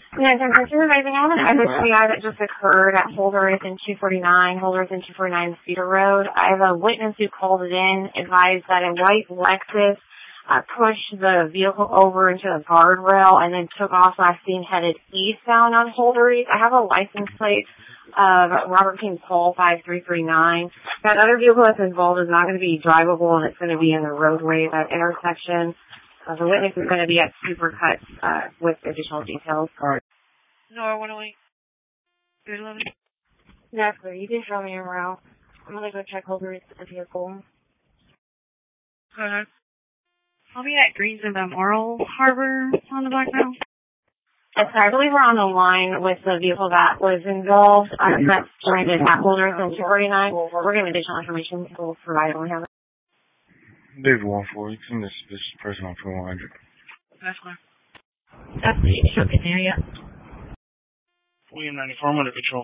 Yeah, so supervising, I have an SSCI that just occurred at Holderness in 249, Holderness in 249 Cedar Road. I have a witness who called it in, advised that a white Lexus pushed the vehicle over into a guardrail and then took off last seen headed eastbound on Holderness. I have a license plate of Robert King Paul 5339. That other vehicle that's involved is not going to be drivable and it's going to be in the roadway at that intersection. The witness is going to be at Supercuts with additional details. All right. Nora 108. 311. Yes, sir. You can show me your route. I'm going to go check over the vehicle. Go ahead. I'll be at Greens and Memorial Harbor on the background. Yes, sir. I believe we're on the line with the vehicle that was involved. That's stranded at Holderness in 249. We're getting additional information. We'll provide it when we have it. David 1-4, you can miss this person on 400. That's clear. That's the Shokin area. William 94, I'm under control.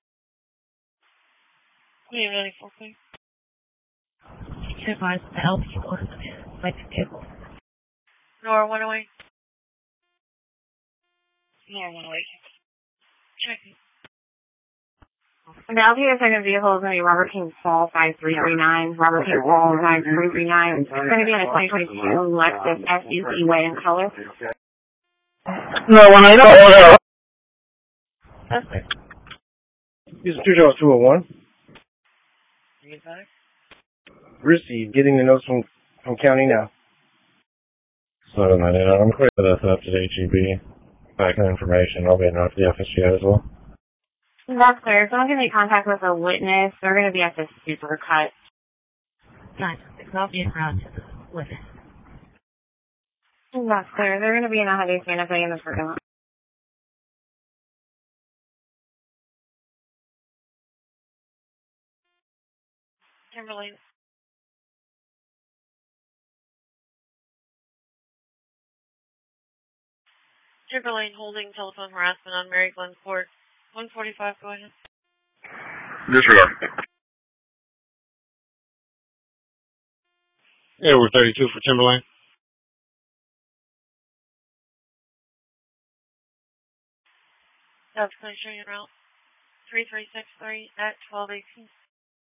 William 94, please. You can advise the LP order the vehicle. Nora 108. Nora 108. Checking. The LPO second vehicle is going to be Robert King Paul 5339. Robert King Paul 5339. It's going to be in a 2022 Lexus SUV white in color. No, when I know. That's it. This is 201. You get that? Received. Getting the notes from county now. 799. I'm clear for this up to the HEB. Back in information. I'll be enough for the FSGO as well. That's clear. So I'm going to make contact with a witness. They're going to be at the Supercut. Nice. I'll be around to the witness. That's clear. They're going to be in a Hyundai Santa Fe in the parking lot. Timberlane. Timberlane holding telephone harassment on Mary Glenn Court. 145, go ahead. Disregard. Yeah, we're 32 for Timberlane. That's going to show you route 3363 at 1218.